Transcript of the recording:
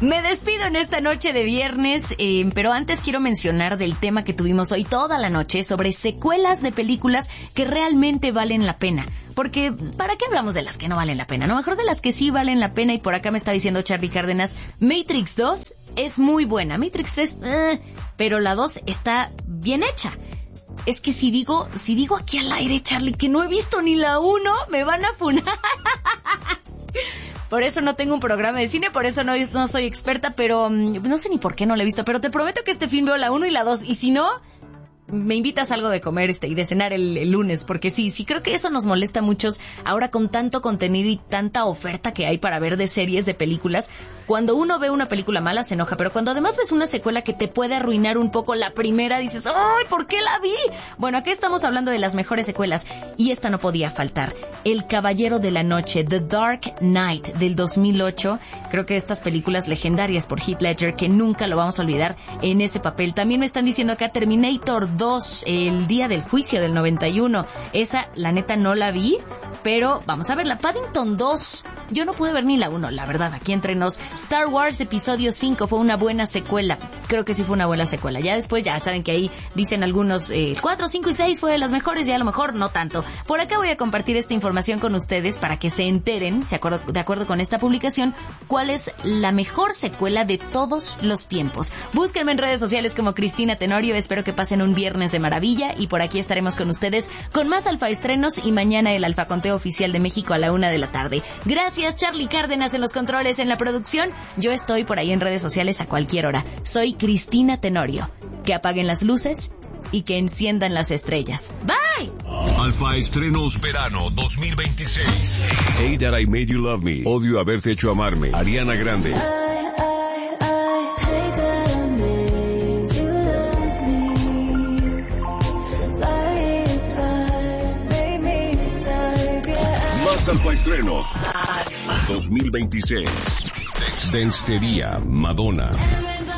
Me despido en esta noche de viernes, pero antes quiero mencionar del tema que tuvimos hoy toda la noche sobre secuelas de películas que realmente valen la pena. Porque, ¿para qué hablamos de las que no valen la pena? No, mejor de las que sí valen la pena. Y por acá me está diciendo Charlie Cárdenas, Matrix 2 es muy buena. Matrix 3, pero la 2 está bien hecha. Es que si digo aquí al aire, Charlie, que no he visto ni la 1, me van a funar. Por eso no tengo un programa de cine, por eso no soy experta, pero no sé ni por qué no la he visto. Pero te prometo que este fin veo la 1 y la 2. Y si no, me invitas algo de comer y de cenar el lunes, porque sí creo que eso nos molesta a muchos ahora con tanto contenido y tanta oferta que hay para ver de series, de películas. Cuando uno ve una película mala se enoja, pero cuando además ves una secuela que te puede arruinar un poco la primera, dices, ¡ay, ¿por qué la vi? Bueno, aquí estamos hablando de las mejores secuelas y esta no podía faltar. El Caballero de la Noche, The Dark Knight, del 2008. Creo que estas películas legendarias por Heath Ledger, que nunca lo vamos a olvidar en ese papel. También me están diciendo acá Terminator 2, el día del juicio del 91. Esa, la neta, no la vi, pero vamos a verla. Paddington 2, yo no pude ver ni la 1, la verdad, aquí entre nos. Star Wars Episodio 5 fue una buena secuela. Creo que sí fue una buena secuela. Ya después, ya saben que ahí dicen algunos, 4, 5 y 6 fue de las mejores, y a lo mejor no tanto. Por acá voy a compartir esta información con ustedes para que se enteren, de acuerdo con esta publicación, cuál es la mejor secuela de todos los tiempos. Búsquenme en redes sociales como Cristina Tenorio. Espero que pasen un viernes de maravilla y por aquí estaremos con ustedes con más Alfa Estrenos y mañana el Alfa Conteo Oficial de México a la 1 de la tarde. Gracias, Charlie Cárdenas en los controles, en la producción. Yo estoy por ahí en redes sociales a cualquier hora. Soy Cristina Tenorio. Que apaguen las luces y que enciendan las estrellas. Bye. Alfa Estrenos Verano 2026. Hate That I Made You Love Me. Odio haberte hecho amarme. Ariana Grande. Más Alfa Estrenos 2026. Dance Madonna.